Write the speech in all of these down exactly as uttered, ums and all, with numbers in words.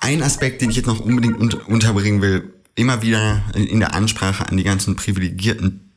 ein Aspekt, den ich jetzt noch unbedingt unter- unterbringen will, immer wieder in der Ansprache an die ganzen Privilegierten,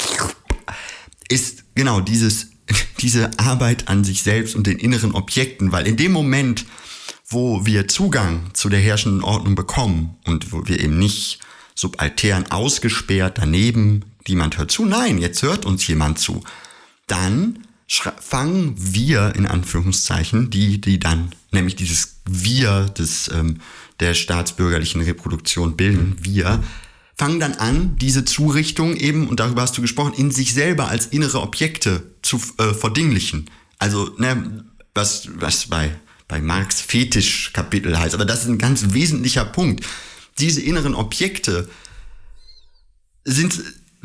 ist genau dieses, diese Arbeit an sich selbst und den inneren Objekten, weil in dem Moment, wo wir Zugang zu der herrschenden Ordnung bekommen und wo wir eben nicht subaltern ausgesperrt daneben, niemand hört zu, nein, jetzt hört uns jemand zu, dann schra- fangen wir, in Anführungszeichen, die, die dann, nämlich dieses Wir des, ähm, der staatsbürgerlichen Reproduktion bilden, wir, fangen dann an, diese Zurichtung eben, und darüber hast du gesprochen, in sich selber als innere Objekte zu äh, verdinglichen. Also, ne, was, was bei, bei Marx Fetisch-Kapitel heißt, aber das ist ein ganz wesentlicher Punkt. Diese inneren Objekte sind,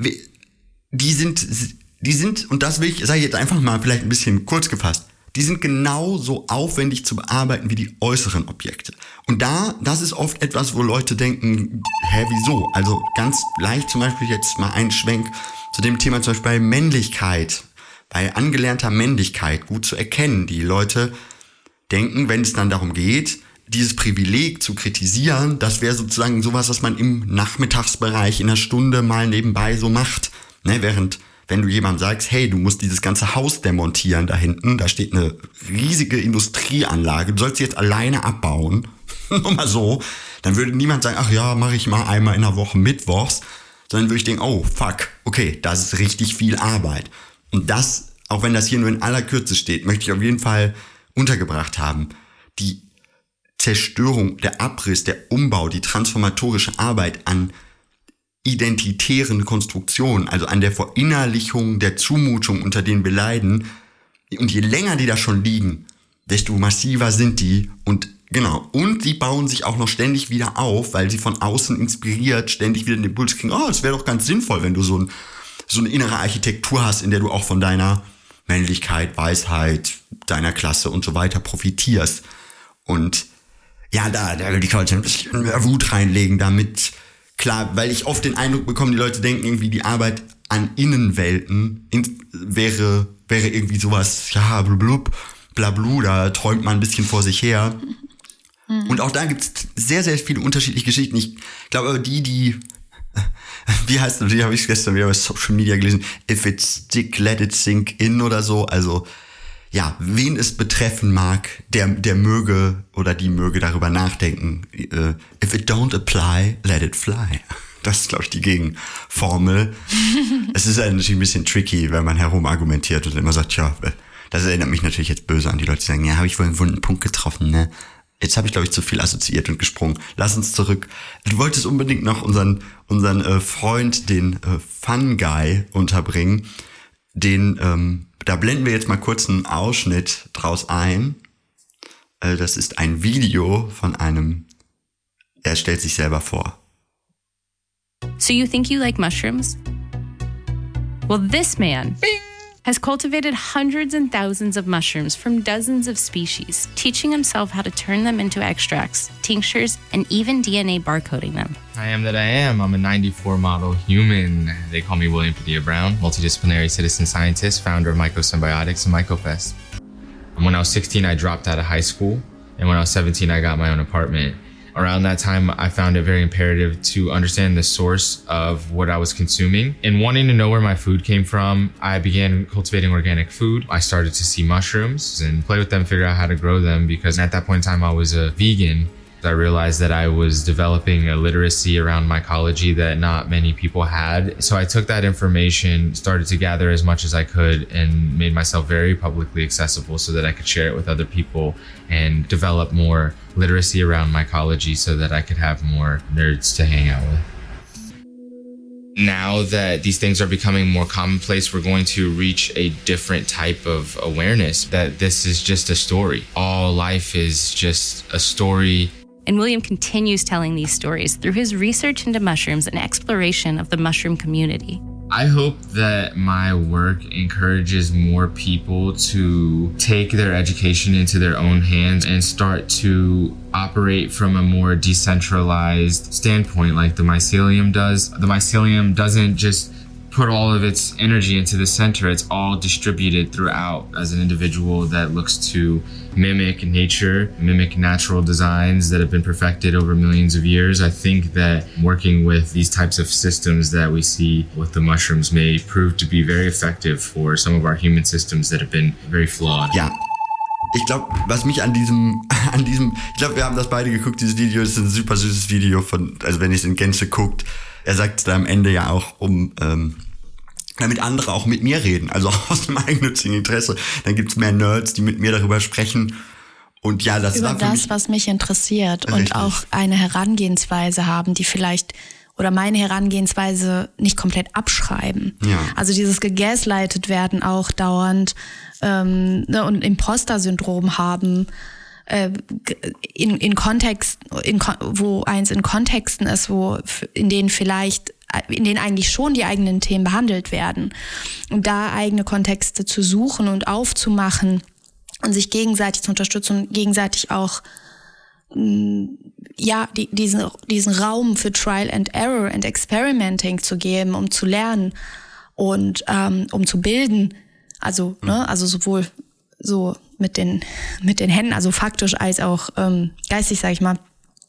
die sind, die sind, und das will ich, sage ich jetzt einfach mal vielleicht ein bisschen kurz gefasst, die sind genauso aufwendig zu bearbeiten wie die äußeren Objekte. Und da, das ist oft etwas, wo Leute denken, hä, wieso? Also ganz leicht zum Beispiel jetzt mal ein Schwenk zu dem Thema zum Beispiel bei Männlichkeit, bei angelernter Männlichkeit gut zu erkennen. Die Leute denken, wenn es dann darum geht, dieses Privileg zu kritisieren, das wäre sozusagen sowas, was man im Nachmittagsbereich in einer Stunde mal nebenbei so macht. Ne, während, wenn du jemandem sagst, hey, du musst dieses ganze Haus demontieren da hinten, da steht eine riesige Industrieanlage, du sollst sie jetzt alleine abbauen, nur mal so, dann würde niemand sagen, ach ja, mache ich mal einmal in der Woche mittwochs, sondern würde ich denken, oh, fuck, okay, das ist richtig viel Arbeit. Und das, auch wenn das hier nur in aller Kürze steht, möchte ich auf jeden Fall untergebracht haben. Die Zerstörung, der Abriss, der Umbau, die transformatorische Arbeit an identitären Konstruktionen, also an der Verinnerlichung der Zumutung, unter denen wir leiden. Und je länger die da schon liegen, desto massiver sind die. Und genau, und die bauen sich auch noch ständig wieder auf, weil sie von außen inspiriert ständig wieder den Impuls kriegen, oh, es wäre doch ganz sinnvoll, wenn du so, ein, so eine innere Architektur hast, in der du auch von deiner Männlichkeit, Weisheit, deiner Klasse und so weiter profitierst. Und ja, da, da will ich heute ein bisschen mehr Wut reinlegen, damit, klar, weil ich oft den Eindruck bekomme, die Leute denken irgendwie, die Arbeit an Innenwelten in, wäre, wäre irgendwie sowas, ja, blub, blablu, da träumt man ein bisschen vor sich her. Mhm. Und auch da gibt's sehr, sehr viele unterschiedliche Geschichten. Ich glaube aber die, die, wie heißt das, die habe ich gestern wieder bei Social Media gelesen, if it stick, let it sink in oder so, also ja, wen es betreffen mag, der, der möge oder die möge darüber nachdenken. Uh, if it don't apply, let it fly. Das ist, glaube ich, die Gegenformel. Es ist natürlich ein bisschen tricky, wenn man herumargumentiert und immer sagt, ja, das erinnert mich natürlich jetzt böse an die Leute, die sagen, ja, habe ich wohl einen wunden Punkt getroffen, ne? Jetzt habe ich, glaube ich, zu viel assoziiert und gesprungen. Lass uns zurück. Du wolltest unbedingt noch unseren, unseren äh, Freund, den äh, Fun Guy, unterbringen. Den, ähm, da blenden wir jetzt mal kurz einen Ausschnitt draus ein. Äh, das ist ein Video von einem, er stellt sich selber vor. So you think you like mushrooms? Well, this man has cultivated hundreds and thousands of mushrooms from dozens of species, teaching himself how to turn them into extracts, tinctures, and even D N A barcoding them. I am that I am. I'm a ninety-four model human. They call me William Padilla Brown, multidisciplinary citizen scientist, founder of Mycosymbiotics and MycoFest. When I was sixteen, I dropped out of high school. And when I was seventeen, I got my own apartment. Around that time, I found it very imperative to understand the source of what I was consuming. And wanting to know where my food came from, I began cultivating organic food. I started to see mushrooms and play with them, figure out how to grow them, because at that point in time, I was a vegan. I realized that I was developing a literacy around mycology that not many people had. So I took that information, started to gather as much as I could, and made myself very publicly accessible so that I could share it with other people and develop more literacy around mycology so that I could have more nerds to hang out with. Now that these things are becoming more commonplace, we're going to reach a different type of awareness that this is just a story. All life is just a story. And William continues telling these stories through his research into mushrooms and exploration of the mushroom community. I hope that my work encourages more people to take their education into their own hands and start to operate from a more decentralized standpoint like the mycelium does. The mycelium doesn't just put all of its energy into the center, it's all distributed throughout as an individual that looks to mimic nature, mimic natural designs that have been perfected over millions of years. I think that working with these types of systems that we see with the mushrooms may prove to be very effective for some of our human systems that have been very flawed. Ja. Ich glaube, was mich an diesem, an diesem, ich glaube, wir haben das beide geguckt, dieses Video ist ein super süßes Video von, also wenn ihr es in Gänze guckt, er sagt es da am Ende ja auch, um, ähm, damit andere auch mit mir reden, also auch aus dem eigennützigen Interesse. Dann gibt's mehr Nerds, die mit mir darüber sprechen. Und ja, das über war für das, mich, was mich interessiert richtig. Und auch eine Herangehensweise haben, die vielleicht oder meine Herangehensweise nicht komplett abschreiben. Ja. Also dieses gegaslightet werden auch dauernd ähm, ne, und Imposter-Syndrom haben, äh, in, in Kontext, in, wo eins in Kontexten ist, wo in denen vielleicht, in denen eigentlich schon die eigenen Themen behandelt werden. Und da eigene Kontexte zu suchen und aufzumachen und sich gegenseitig zu unterstützen und gegenseitig auch ja, die, diesen, diesen Raum für Trial and Error and Experimenting zu geben, um zu lernen und ähm, um zu bilden. Also, mhm. ne, also sowohl so mit den, mit den Händen, also faktisch als auch ähm, geistig, sag ich mal.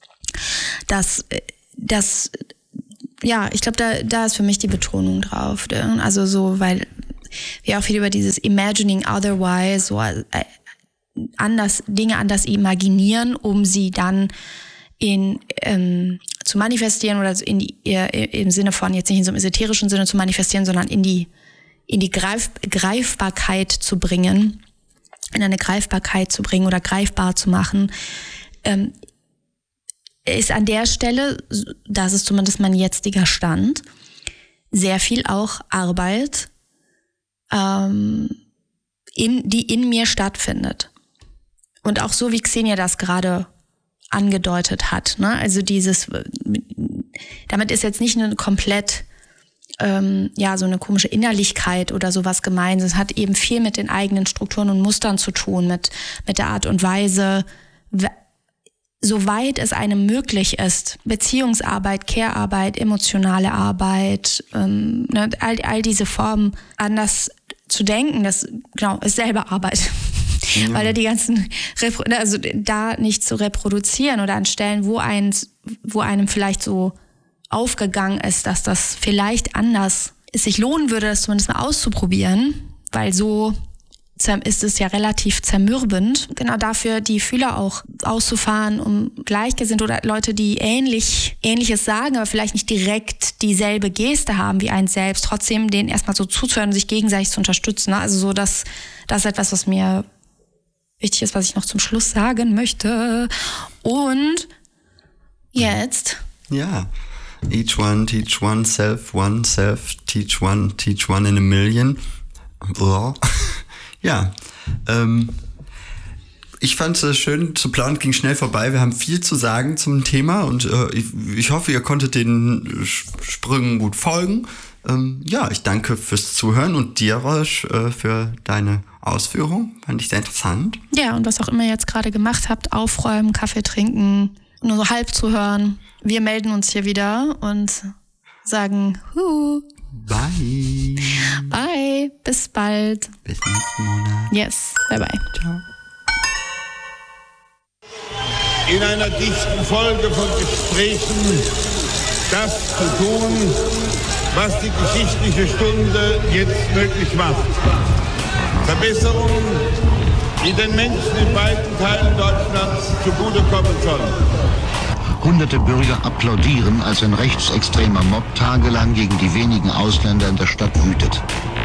Das, das, ja, ich glaube, da, da ist für mich die Betonung drauf. Ne? Also so, weil wir auch viel über dieses Imagining Otherwise, so äh, anders, Dinge anders imaginieren, um sie dann in ähm, zu manifestieren oder in die, äh, im Sinne von, jetzt nicht in so einem esoterischen Sinne zu manifestieren, sondern in die in die Greif, Greifbarkeit zu bringen, in eine Greifbarkeit zu bringen oder greifbar zu machen, ähm, ist an der Stelle, das ist zumindest mein jetziger Stand, sehr viel auch Arbeit, ähm, in, die in mir stattfindet. Und auch so, wie Xenia das gerade angedeutet hat, ne? Also dieses, damit ist jetzt nicht eine komplett, ähm, ja, so eine komische Innerlichkeit oder sowas gemeint. Es hat eben viel mit den eigenen Strukturen und Mustern zu tun, mit, mit der Art und Weise, soweit es einem möglich ist, Beziehungsarbeit, Care-Arbeit, emotionale Arbeit, ähm, ne, all, all diese Formen anders zu denken, das, genau, ist selber Arbeit. Ja. Weil da die ganzen, also da nicht zu reproduzieren oder an Stellen, wo eins, wo einem vielleicht so aufgegangen ist, dass das vielleicht anders es sich lohnen würde, das zumindest mal auszuprobieren, weil so ist es ja relativ zermürbend. Genau dafür die Fühler auch auszufahren, um Gleichgesinnte oder Leute, die ähnlich Ähnliches sagen, aber vielleicht nicht direkt dieselbe Geste haben wie eins selbst, trotzdem denen erstmal so zuzuhören und sich gegenseitig zu unterstützen. Also so, dass das ist etwas, was mir wichtig ist, was ich noch zum Schluss sagen möchte. Und jetzt. Ja. Each one, teach one, self, one, self, teach one, teach one in a million. Ja. Ähm, ich fand es schön, zu planen ging schnell vorbei. Wir haben viel zu sagen zum Thema und äh, ich, ich hoffe, ihr konntet den Sprüngen gut folgen. Ähm, ja, ich danke fürs Zuhören und dir, Rosch, äh, für deine Ausführung. Fand ich sehr interessant. Ja, und was auch immer ihr jetzt gerade gemacht habt, aufräumen, Kaffee trinken, nur so halb zuhören. Wir melden uns hier wieder und sagen Hu. Bye. Bye. Bis bald. Bis nächsten Monat. Yes. Bye bye. Ciao. In einer dichten Folge von Gesprächen das zu tun, was die geschichtliche Stunde jetzt möglich macht. Verbesserungen, die den Menschen in beiden Teilen Deutschlands zugutekommen sollen. Hunderte Bürger applaudieren, als ein rechtsextremer Mob tagelang gegen die wenigen Ausländer in der Stadt wütet.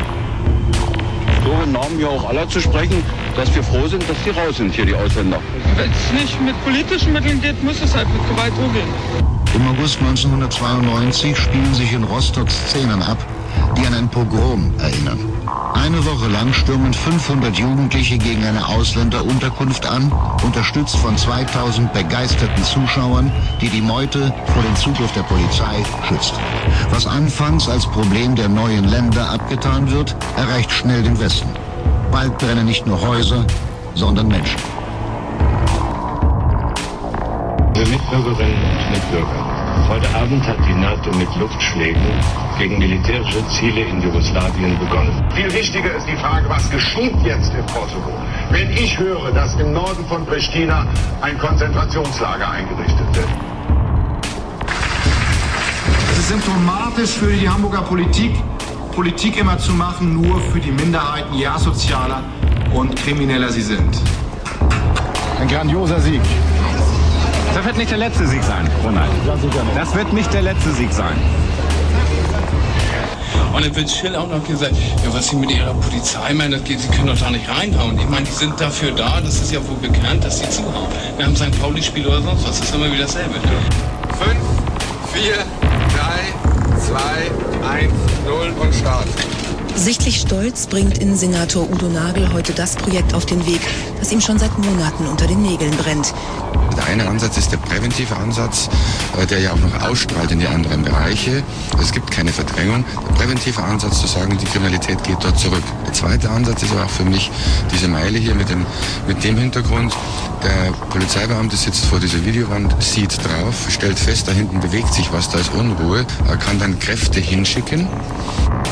So im Namen ja auch aller zu sprechen, dass wir froh sind, dass die raus sind hier, die Ausländer. Wenn es nicht mit politischen Mitteln geht, muss es halt mit Gewalt umgehen. Im August neunzehnhundertzweiundneunzig spielen sich in Rostock Szenen ab, die an ein Pogrom erinnern. Eine Woche lang stürmen fünfhundert Jugendliche gegen eine Ausländerunterkunft an, unterstützt von zweitausend begeisterten Zuschauern, die die Meute vor dem Zugriff der Polizei schützt. Was anfangs als Problem der neuen Länder abgetan wird, erreicht schnell den Westen. Bald brennen nicht nur Häuser, sondern Menschen. Liebe Mitbürgerinnen und Mitbürger, Heute Abend hat die NATO mit Luftschlägen gegen militärische Ziele in Jugoslawien begonnen. Viel wichtiger ist die Frage, was geschieht jetzt im Kosovo? Wenn ich höre, dass im Norden von Pristina ein Konzentrationslager eingerichtet wird. Es ist symptomatisch für die Hamburger Politik, Politik immer zu machen, nur für die Minderheiten, je asozialer und krimineller sie sind. Ein grandioser Sieg. Das wird nicht der letzte Sieg sein, Ronald. Das wird nicht der letzte Sieg sein. Und dann wird Schill auch noch gesagt, ja, was sie mit ihrer Polizei meinen, das geht, sie können doch da nicht reinhauen. Ich meine, die sind dafür da, das ist ja wohl bekannt, dass sie zuhauen. Wir haben Sankt Pauli-Spiel oder sonst was, das ist immer wieder dasselbe. Fünf, vier, drei, zwei, eins, null und Start. Sichtlich stolz bringt Innensenator Udo Nagel heute das Projekt auf den Weg, das ihm schon seit Monaten unter den Nägeln brennt. Der eine Ansatz ist der präventive Ansatz, der ja auch noch ausstrahlt in die anderen Bereiche. Es gibt keine Verdrängung. Der präventive Ansatz zu sagen, die Kriminalität geht dort zurück. Der zweite Ansatz ist aber auch für mich diese Meile hier mit dem, mit dem Hintergrund. Der Polizeibeamte sitzt vor dieser Videowand, sieht drauf, stellt fest, da hinten bewegt sich was, da ist Unruhe, er kann dann Kräfte hinschicken.